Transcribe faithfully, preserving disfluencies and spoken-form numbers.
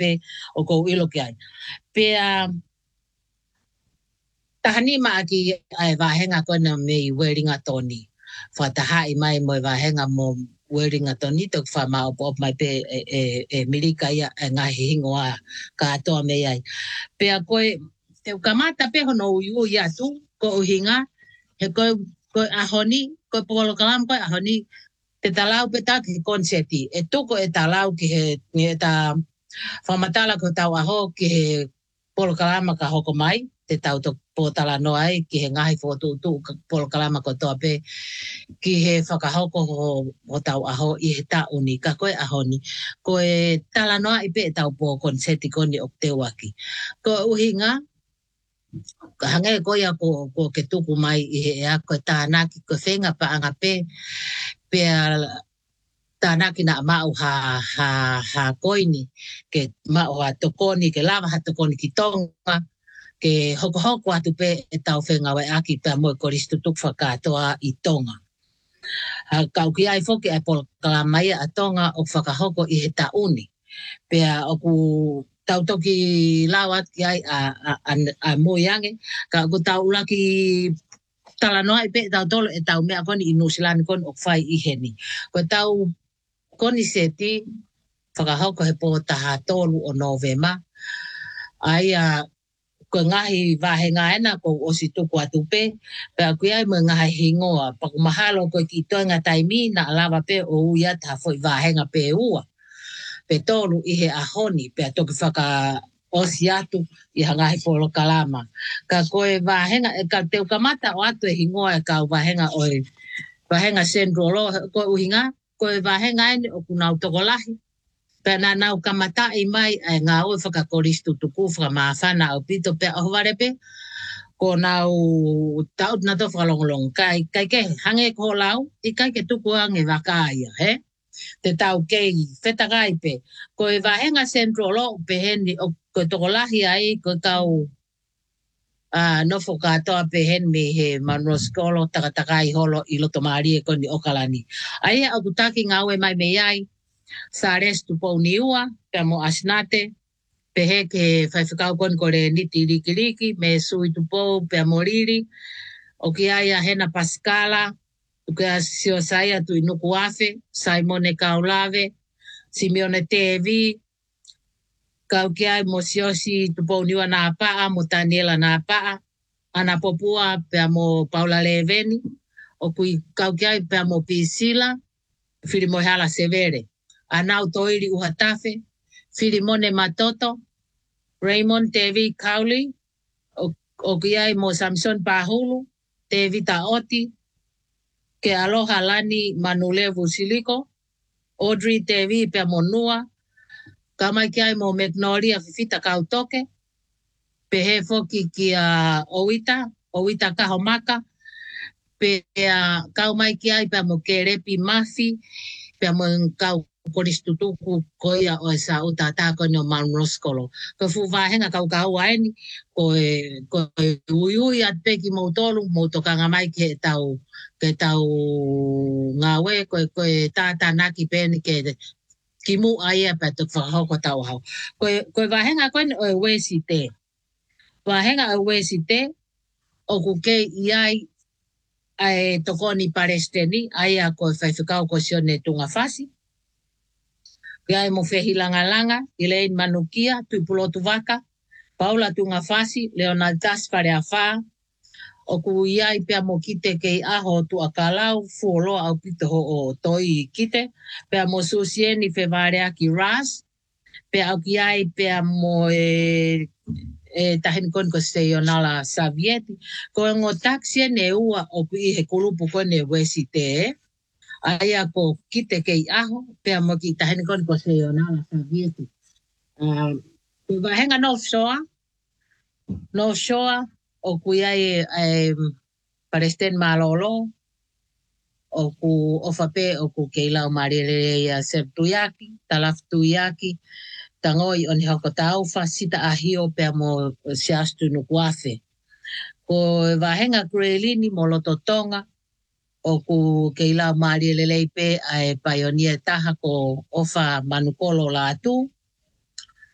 pe o ko ilo ki ai. Pe a tahani ma aki ai wahenga kona me weringa toni. Whatahai mai mo wahenga mo weringa toni tok wha mao po mai pe e, e, e milika ia e ngahi hingoa ka atoa me ai. Pe a koe te kamata pe hono ui ia tu ko uhinga he koe koe ahoni koe polo kalam koe ahoni te talau pe ta ki konseti e tuko e talau ki he ni e ta whamatala ko tau aho ki he polo kalama ka hoko mai te tau to potala no ai ki he ngahi fotu tu polo kalama ko toa pe ki he whakahoko ho, ho tau aho i he ta uni ka koe ahoni koe tala noa i pe tau po konseti koni o te waki ko uhinga hange koia ko ko ke tuku mai i he ea koe tānaki koe whenga pa anga pe pe tānaki na mau ha ha ha koini ke mau ha tokoni ke lava ha tokoni ki tonga ke hoko hoko atu pe e tau whenga wai aki pe moe koristu tuk whakatoa i tonga. Ha kau ki ai foki ai pol kalamai a tonga o whakahoko i he tauni. Pea oku tau toki lawat ki ai a, a, a, a moiange ka ku tau laki tala noa i pe tau tolo e tau mea koni i nusilani koni o whai i heni. Ko tau koni seti whakahoko he po taha tolu o novema. Ai a ko ngahi wahenga ena ko osi tuku atu pe. Pe a kui ai mo ngahi hingoa. Paku mahalo ko ki toenga taimi na alawa pe o uia ta foi wahenga pe ua. Pe tolu i he ahoni pe a toki whaka osi atu i hangahi polo kalama. Ka koe wahenga, ka teu kamata o atu e hingoa e ka wahenga oi. Wahenga sendrolo ko uhinga. Koe wahenga ene o kunau tokolahi. Pe na nau kamata i mai e ngā oi whakakoristu tuku whakamawhana au pito pe ahoare pe. Ko nau tau na to whakalongolong. Kai, kai ke hange ko lau i kai ke tuku ange wakaia, he? Te tau kei whetakai pe. Koe wahenga sendrolo pe heni o koe tokolahi ai koe kau uh, nofo katoa pe hen me he manuoskolo takatakai holo i loto maari e koni okalani. Ai au kutaki ngawe mai me iai. Sa restu po niua, pe mo asnate, pe he ke whaiwhikau kon kore niti riki riki, me sui tu po, pe mo riri, o ki aia hena Pascala, o ki a sio saia tu inuku afe, Simone Kaulave, Simeone Tevi, kau ki ai mo siosi tu po niua na paa, mo Daniela na paa, ana popua, pe mo Paula Leveni, o kui kau ki ai pe mo Pisila, Filimohala Severe. Anau toiri uhatafe, Filimone Matoto, Raymond Tevi Kauli, o, o kiai mo Samson Pahulu, Tevi Taoti, ke aloha lani Manulevu Siliko, Audrey Tevi Pemonua, kamai kiai mo Magnolia Fifita Kautoke, pehe foki ki a Owita, Owita Kahomaka, pe a kaumai kiai pe mo Kerepi Mafi, pe mo kau koristutuku koia o sa uta ta ko no manroskolo ko fu vahenga kau kau aini ko ko uyu ya peki mo tolu mo tokanga mai ke tau ke tau ngawe ko ko tata naki pen ke kimu aia pa to fa ko tau ha ko ko vahenga ko o wesite vahenga o wesite o ku ke iai ai tokoni paresteni aia ko fa fikau ko sione tunga fasi. Kai mo fehilanga langa, Elaine Manukia, Tuipulotu Vaka, Paula Tungafasi, Leonard Taspare Afa, o ku iai pea mo kite kei aho tu akalau, fuolo au pito ho o toi kite, pea mo susieni fevarea ki ras, pea au ki ai pea mo e, e tahin kon ko seionala Savieti, ko ngo taxi ne ua o ku i he kulupu kone wesite e, Aya ko kite kei aho, pea mo ki tahini kon ko se ona la Savieti. Uh, Vahenga no shoa, no shoa, o kuia e um, paresten malolo, o ku ofape o ku keila o marire ya septuyaki, talaftuyaki, tangoi on hoko taufa, sita ahio pea mo siastu nukuafe. Ko vahenga kurelini molototonga, o ku keila maari lelei pe ai pioneer taha ko ofa manukolo la tu